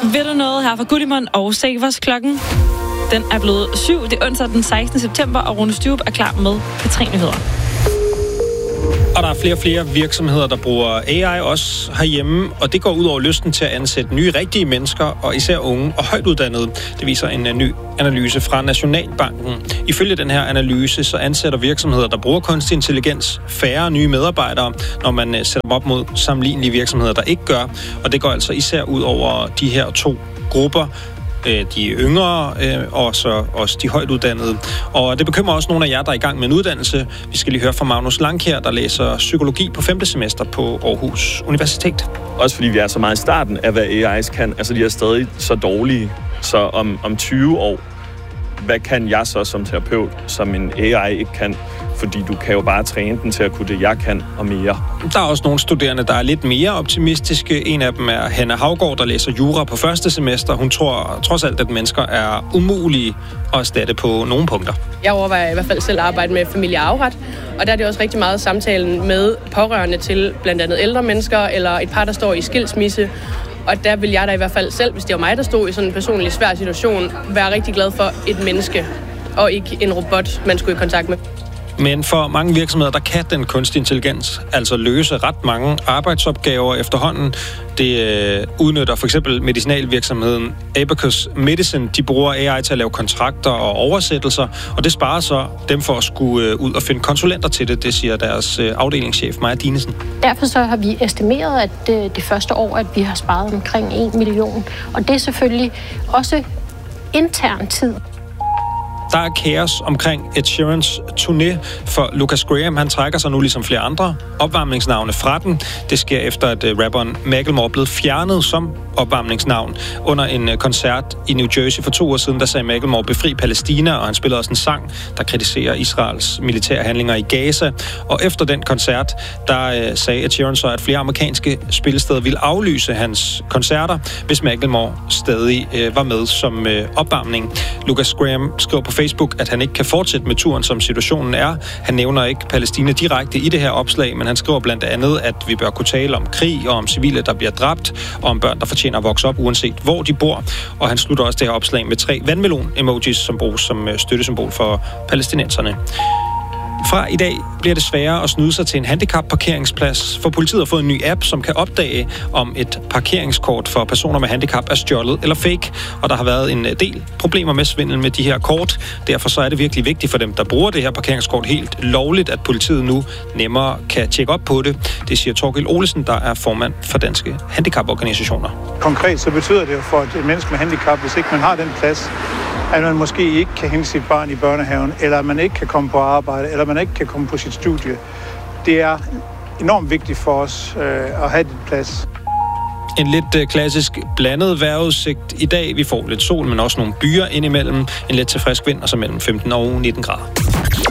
Ved du noget her fra Goodimon og Savers klokken? Den er blevet 7. Det er onsdag den 16. september, og Rune Styrup er klar med P3-nyheder. Og der er flere og flere virksomheder, der bruger AI også herhjemme, og det går ud over lysten til at ansætte nye rigtige mennesker, og især unge og højtuddannede. Det viser en ny analyse fra Nationalbanken. Ifølge den her analyse, så ansætter virksomheder, der bruger kunstig intelligens, færre nye medarbejdere, når man sætter dem op mod sammenlignelige virksomheder, der ikke gør. Og det går altså især ud over de her to grupper, de yngre og så også de højtuddannede. Og det bekymrer også nogle af jer, der er i gang med en uddannelse. Vi skal lige høre fra Magnus Langkjær, der læser psykologi på 5. semester på Aarhus Universitet. Også fordi vi er så meget i starten af, hvad AI's kan. Altså, de er stadig så dårlige. Så om 20 år, hvad kan jeg så som terapeut, som en AI ikke kan? Fordi du kan jo bare træne den til at kunne det, jeg kan, og mere. Der er også nogle studerende, der er lidt mere optimistiske. En af dem er Hanne Havgaard, der læser jura på 1. semester. Hun tror trods alt, at mennesker er umulige at erstatte på nogle punkter. Jeg overvejer i hvert fald selv at arbejde med familieafret, og der er det også rigtig meget samtalen med pårørende til blandt andet ældre mennesker, eller et par, der står i skilsmisse. Og der vil jeg da i hvert fald selv, hvis det var mig, der stod i sådan en personlig svær situation, være rigtig glad for et menneske, og ikke en robot, man skulle i kontakt med. Men for mange virksomheder, der kan den kunstig intelligens altså løse ret mange arbejdsopgaver efterhånden. Det udnytter for eksempel medicinalvirksomheden Abacus Medicine. De bruger AI til at lave kontrakter og oversættelser, og det sparer så dem for at skulle ud og finde konsulenter til det. Det siger deres afdelingschef Maja Dinesen. Derfor så har vi estimeret, at det første år, at vi har sparet omkring 1 million. Og det er selvfølgelig også intern tid. Der er kaos omkring Ed Sheerans turné, for Lucas Graham, han trækker sig nu ligesom flere andre opvarmningsnavne fra den. Det sker efter, at rapperen Macklemore blev fjernet som opvarmningsnavn. Under en koncert i New Jersey for 2 år siden, der sagde Macklemore befri Palæstina, og han spillede også en sang, der kritiserer Israels militære handlinger i Gaza. Og efter den koncert, der sagde Ed Sheeran så, at flere amerikanske spillesteder ville aflyse hans koncerter, hvis Macklemore stadig var med som opvarmning. Lucas Graham skriver på Facebook, at han ikke kan fortsætte med turen, som situationen er. Han nævner ikke Palæstina direkte i det her opslag, men han skriver blandt andet, at vi bør kunne tale om krig og om civile, der bliver dræbt, og om børn, der fortjener at vokse op, uanset hvor de bor. Og han slutter også det her opslag med 3 vandmelon-emojis, som bruges som støttesymbol for palæstinenserne. Fra i dag bliver det sværere at snyde sig til en handicapparkeringsplads, for politiet har fået en ny app, som kan opdage, om et parkeringskort for personer med handicap er stjålet eller fake. Og der har været en del problemer med svindel med de her kort. Derfor så er det virkelig vigtigt for dem, der bruger det her parkeringskort helt lovligt, at politiet nu nemmere kan tjekke op på det. Det siger Torkild Olesen, der er formand for Danske Handicaporganisationer. Konkret så betyder det jo for et menneske med handicap, hvis ikke man har den plads, at man måske ikke kan hente sit barn i børnehaven, eller man ikke kan komme på arbejde, eller man ikke kan komme på sit studie. Det er enormt vigtigt for os at have den plads. En lidt klassisk blandet vejrudsigt i dag. Vi får lidt sol, men også nogle byer indimellem. En let til frisk vind, og så mellem 15 og 19 grader.